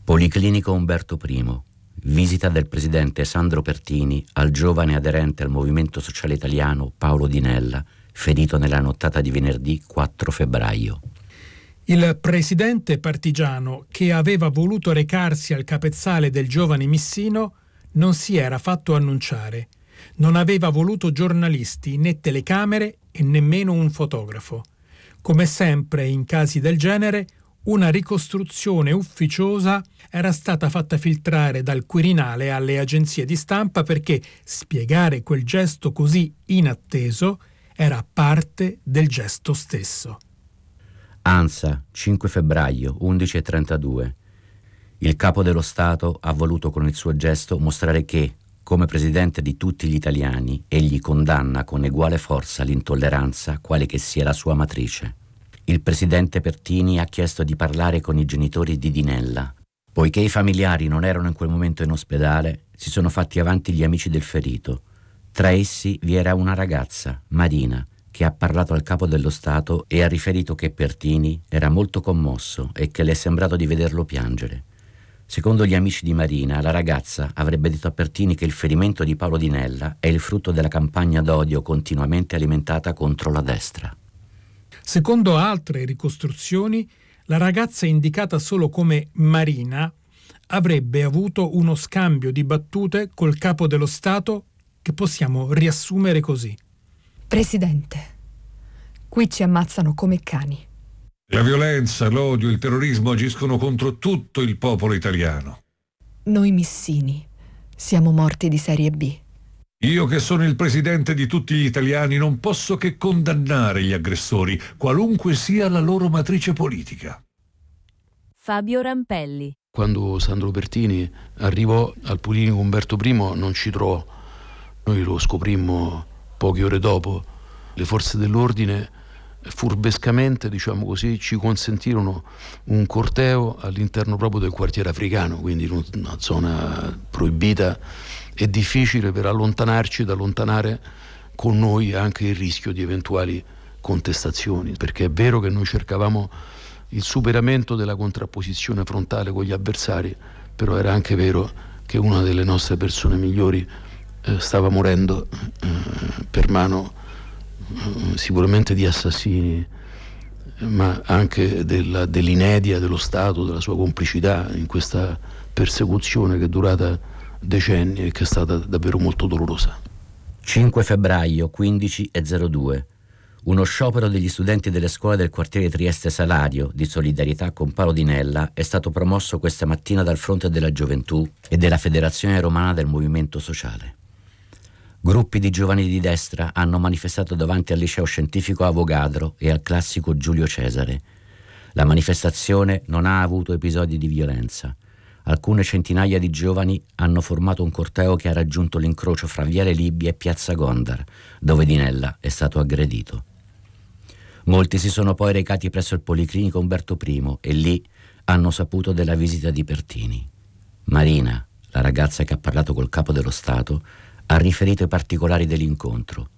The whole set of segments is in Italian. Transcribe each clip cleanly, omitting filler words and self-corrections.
Policlinico Umberto I. Visita del presidente Sandro Pertini al giovane aderente al Movimento Sociale Italiano Paolo Di Nella, ferito nella nottata di venerdì 4 febbraio. Il presidente partigiano, che aveva voluto recarsi al capezzale del giovane Missino, non si era fatto annunciare. Non aveva voluto giornalisti, né telecamere e nemmeno un fotografo. Come sempre in casi del genere, una ricostruzione ufficiosa era stata fatta filtrare dal Quirinale alle agenzie di stampa perché spiegare quel gesto così inatteso era parte del gesto stesso. ANSA, 5 febbraio, 11:32. Il capo dello Stato ha voluto con il suo gesto mostrare che, come presidente di tutti gli italiani, egli condanna con eguale forza l'intolleranza, quale che sia la sua matrice. Il presidente Pertini ha chiesto di parlare con i genitori di Di Nella. Poiché i familiari non erano in quel momento in ospedale, si sono fatti avanti gli amici del ferito. Tra essi vi era una ragazza, Marina, che ha parlato al capo dello Stato e ha riferito che Pertini era molto commosso e che le è sembrato di vederlo piangere. Secondo gli amici di Marina, la ragazza avrebbe detto a Pertini che il ferimento di Paolo Di Nella è il frutto della campagna d'odio continuamente alimentata contro la destra. Secondo altre ricostruzioni, la ragazza indicata solo come Marina avrebbe avuto uno scambio di battute col capo dello Stato che possiamo riassumere così. Presidente, qui ci ammazzano come cani. La violenza, l'odio, il terrorismo agiscono contro tutto il popolo italiano. Noi missini siamo morti di serie B. Io che sono il presidente di tutti gli italiani non posso che condannare gli aggressori, qualunque sia la loro matrice politica. Fabio Rampelli. Quando Sandro Pertini arrivò al Policlinico Umberto I non ci trovò. Noi lo scoprimmo poche ore dopo. Le forze dell'ordine furbescamente, diciamo così, ci consentirono un corteo all'interno proprio del quartiere africano, quindi in una zona proibita e difficile per allontanare con noi anche il rischio di eventuali contestazioni, perché è vero che noi cercavamo il superamento della contrapposizione frontale con gli avversari, però era anche vero che una delle nostre persone migliori stava morendo per mano sicuramente di assassini, ma anche dell'inedia dello Stato, della sua complicità in questa persecuzione che è durata decenni e che è stata davvero molto dolorosa. 5 febbraio, 15:02. Uno sciopero degli studenti delle scuole del quartiere Trieste Salario, di solidarietà con Paolo Di Nella, è stato promosso questa mattina dal Fronte della Gioventù e della Federazione Romana del Movimento Sociale. Gruppi di giovani di destra hanno manifestato davanti al liceo scientifico Avogadro e al classico Giulio Cesare. La manifestazione non ha avuto episodi di violenza. Alcune centinaia di giovani hanno formato un corteo che ha raggiunto l'incrocio fra Viale Libia e Piazza Gondar, dove Di Nella è stato aggredito. Molti si sono poi recati presso il Policlinico Umberto I e lì hanno saputo della visita di Pertini. Marina, la ragazza che ha parlato col capo dello Stato, ha riferito i particolari dell'incontro.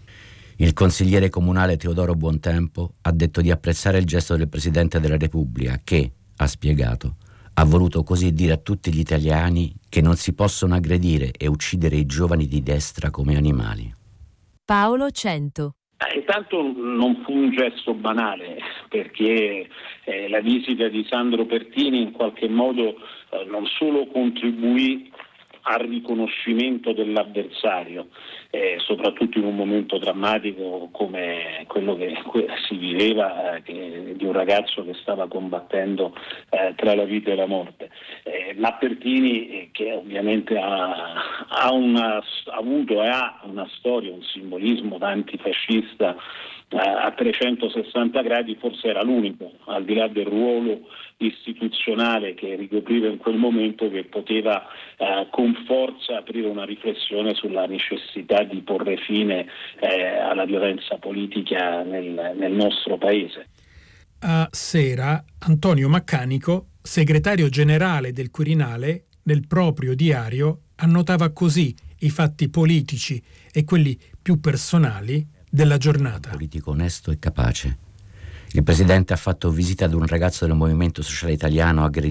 Il consigliere comunale Teodoro Buontempo ha detto di apprezzare il gesto del Presidente della Repubblica che, ha spiegato, ha voluto così dire a tutti gli italiani che non si possono aggredire e uccidere i giovani di destra come animali. Paolo Cento. Intanto non fu un gesto banale, perché la visita di Sandro Pertini in qualche modo non solo contribuì al riconoscimento dell'avversario, soprattutto in un momento drammatico come quello che si viveva, di un ragazzo che stava combattendo tra la vita e la morte. Ma Pertini, che ovviamente ha avuto e ha una storia, un simbolismo da antifascista a 360 gradi, forse era l'unico, al di là del ruolo istituzionale che ricopriva in quel momento, che poteva con forza aprire una riflessione sulla necessità di porre fine alla violenza politica nel nostro paese. A sera, Antonio Maccanico, segretario generale del Quirinale, nel proprio diario annotava così i fatti politici e quelli più personali della giornata. Politico onesto e capace. Il presidente ha fatto visita ad un ragazzo del Movimento Sociale Italiano aggredito